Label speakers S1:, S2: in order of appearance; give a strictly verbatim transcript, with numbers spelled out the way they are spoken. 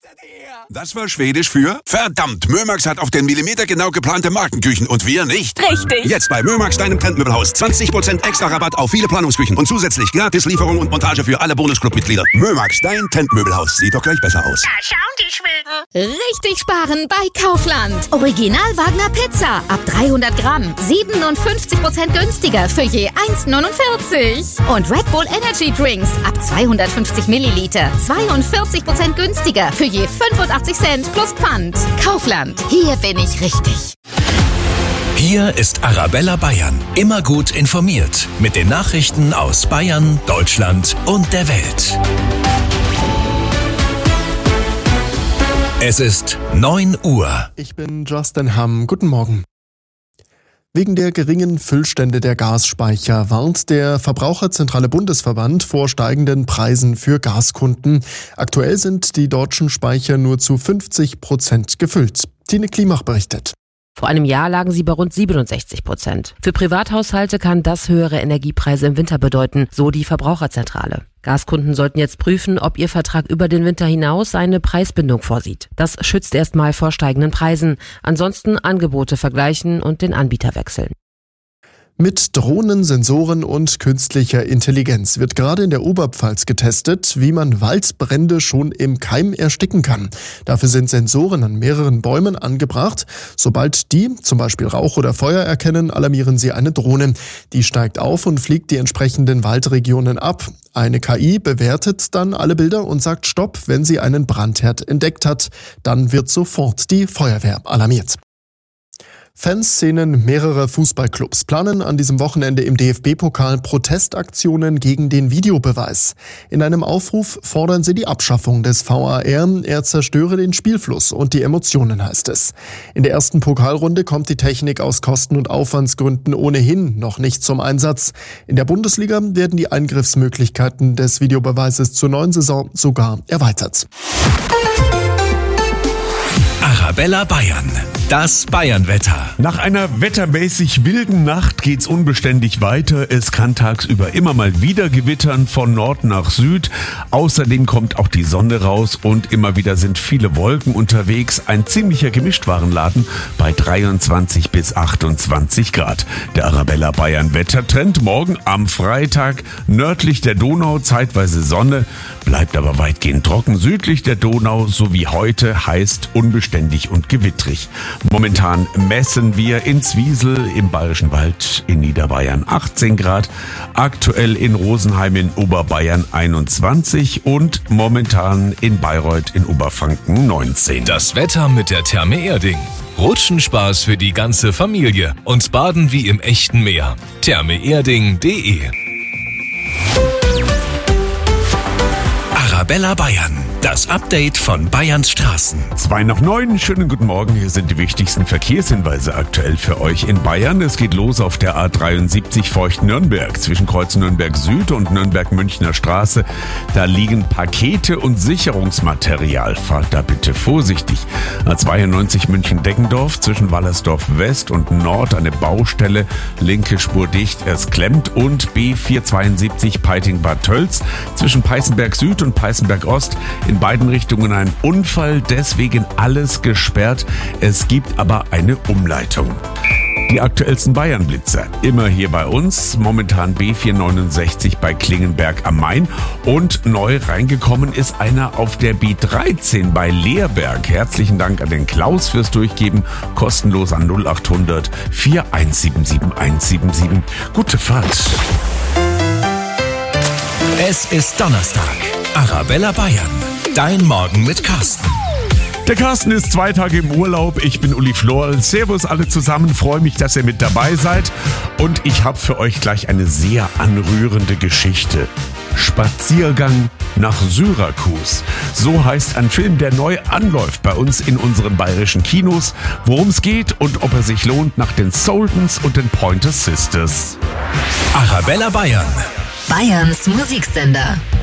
S1: Das war Schwedisch für verdammt. Mömax hat auf den Millimeter genau geplante Markenküchen und wir nicht.
S2: Richtig.
S1: Jetzt bei Mömax, deinem Trendmöbelhaus. zwanzig Prozent extra Rabatt auf viele Planungsküchen und zusätzlich gratis Lieferung und Montage für alle Bonusclub-Mitglieder. Mömax, dein Trendmöbelhaus. Sieht doch gleich besser aus.
S2: Da schauen die Schweden.
S3: Richtig sparen bei Kaufland. Original Wagner Pizza. Ab dreihundert Gramm. siebenundfünfzig Prozent günstiger für je eins neunundvierzig. Und Red Bull Energy Drinks. Ab zweihundertfünfzig Milliliter. zweiundvierzig Prozent günstiger für je fünfundachtzig Cent plus Pfand. Kaufland. Hier bin ich richtig.
S4: Hier ist Arabella Bayern. Immer gut informiert. Mit den Nachrichten aus Bayern, Deutschland und der Welt. Es ist neun Uhr.
S5: Ich bin Justin Hamm. Guten Morgen. Wegen der geringen Füllstände der Gasspeicher warnt der Verbraucherzentrale Bundesverband vor steigenden Preisen für Gaskunden. Aktuell sind die deutschen Speicher nur zu fünfzig Prozent gefüllt. Tine Klimach berichtet.
S6: Vor einem Jahr lagen sie bei rund siebenundsechzig Prozent. Für Privathaushalte kann das höhere Energiepreise im Winter bedeuten, so die Verbraucherzentrale. Gaskunden sollten jetzt prüfen, ob ihr Vertrag über den Winter hinaus eine Preisbindung vorsieht. Das schützt erstmal vor steigenden Preisen. Ansonsten Angebote vergleichen und den Anbieter wechseln.
S5: Mit Drohnen, Sensoren und künstlicher Intelligenz wird gerade in der Oberpfalz getestet, wie man Waldbrände schon im Keim ersticken kann. Dafür sind Sensoren an mehreren Bäumen angebracht. Sobald die zum Beispiel Rauch oder Feuer erkennen, alarmieren sie eine Drohne. Die steigt auf und fliegt die entsprechenden Waldregionen ab. Eine K I bewertet dann alle Bilder und sagt Stopp, wenn sie einen Brandherd entdeckt hat. Dann wird sofort die Feuerwehr alarmiert. Fanszenen mehrerer Fußballclubs planen an diesem Wochenende im D F B-Pokal Protestaktionen gegen den Videobeweis. In einem Aufruf fordern sie die Abschaffung des V A R. Er zerstöre den Spielfluss und die Emotionen, heißt es. In der ersten Pokalrunde kommt die Technik aus Kosten- und Aufwandsgründen ohnehin noch nicht zum Einsatz. In der Bundesliga werden die Eingriffsmöglichkeiten des Videobeweises zur neuen Saison sogar erweitert.
S4: Arabella Bayern. Das Bayernwetter.
S7: Nach einer wettermäßig wilden Nacht geht's unbeständig weiter. Es kann tagsüber immer mal wieder gewittern von Nord nach Süd. Außerdem kommt auch die Sonne raus und immer wieder sind viele Wolken unterwegs. Ein ziemlicher Gemischtwarenladen bei dreiundzwanzig bis achtundzwanzig Grad. Der Arabella Bayern Wettertrend morgen am Freitag. Nördlich der Donau zeitweise Sonne, bleibt aber weitgehend trocken. Südlich der Donau, so wie heute, heißt unbeständig und gewittrig. Momentan messen wir in Zwiesel im Bayerischen Wald in Niederbayern achtzehn Grad, aktuell in Rosenheim in Oberbayern einundzwanzig und momentan in Bayreuth in Oberfranken neunzehn.
S4: Das Wetter mit der Therme Erding. Rutschenspaß für die ganze Familie und Baden wie im echten Meer. therme erding punkt de. Arabella Bayern. Das Update von Bayerns Straßen.
S7: Zwei nach neun, schönen guten Morgen. Hier sind die wichtigsten Verkehrshinweise aktuell für euch in Bayern. Es geht los auf der A dreiundsiebzig Feucht-Nürnberg zwischen Kreuz Nürnberg Süd und Nürnberg-Münchner Straße. Da liegen Pakete und Sicherungsmaterial. Fahrt da bitte vorsichtig. A zweiundneunzig München-Deggendorf zwischen Wallersdorf West und Nord eine Baustelle. Linke Spur dicht, es klemmt. Und B vierhundertzweiundsiebzig Peiting-Bad Tölz zwischen Peißenberg Süd und Peißenberg Ost. In beiden Richtungen ein Unfall, deswegen alles gesperrt. Es gibt aber eine Umleitung. Die aktuellsten Bayern-Blitzer, immer hier bei uns, momentan B vierhundertneunundsechzig bei Klingenberg am Main und neu reingekommen ist einer auf der B dreizehn bei Leerberg. Herzlichen Dank an den Klaus fürs Durchgeben, kostenlos an null achthundert vier eins sieben sieben eins sieben sieben. Gute Fahrt.
S4: Es ist Donnerstag. Arabella Bayern. Dein Morgen mit Carsten.
S7: Der Carsten ist zwei Tage im Urlaub. Ich bin Uli Flor. Servus alle zusammen. Freue mich, dass ihr mit dabei seid. Und ich habe für euch gleich eine sehr anrührende Geschichte. Spaziergang nach Syrakus. So heißt ein Film, der neu anläuft bei uns in unseren bayerischen Kinos. Worum es geht und ob er sich lohnt nach den Soldens und den Pointer Sisters.
S4: Arabella Bayern.
S3: Bayerns Musiksender.